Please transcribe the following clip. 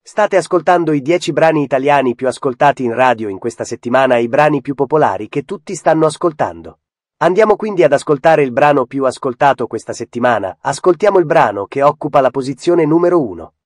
State ascoltando i 10 brani italiani più ascoltati in radio in questa settimana e i brani più popolari che tutti stanno ascoltando. Andiamo quindi ad ascoltare il brano più ascoltato questa settimana. Ascoltiamo il brano che occupa la posizione numero 1.